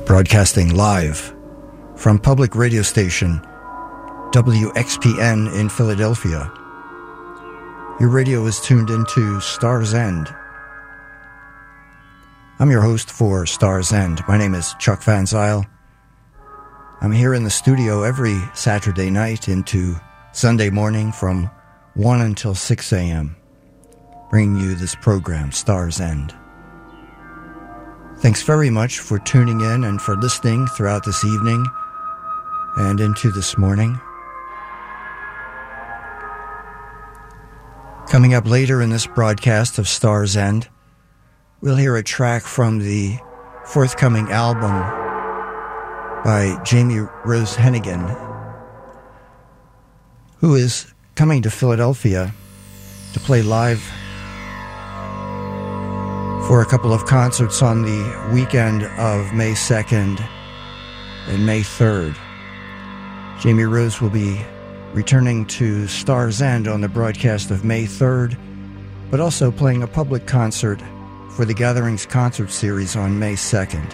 Broadcasting live from public radio station WXPN in Philadelphia. Your radio is tuned into Star's End. I'm your host for Star's End. My name is Chuck Van Zyl. I'm here in the studio every Saturday night into Sunday morning from 1 until 6 a.m., bringing you this program, Star's End. Thanks very much for tuning in and for listening throughout this evening and into this morning. Coming up later in this broadcast of Star's End, we'll hear a track from the forthcoming album by Jamie Rose Hennigan, who is coming to Philadelphia to play live for a couple of concerts on the weekend of May 2nd and May 3rd. Jamie Rose will be returning to Star's End on the broadcast of May 3rd, but also playing a public concert for the Gatherings Concert Series on May 2nd.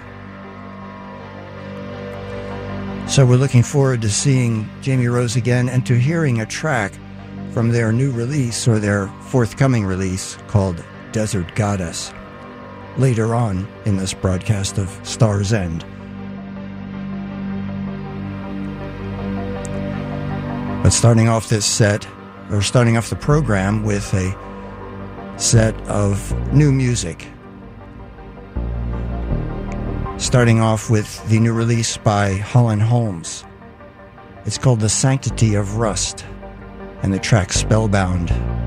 So we're looking forward to seeing Jamie Rose again and to hearing a track from their new release, or their forthcoming release, called Desert Goddess, later on in this broadcast of Star's End. But starting off the program with a set of new music. Starting off with the new release by Holland Holmes. It's called The Sanctity of Rust, and the track Spellbound.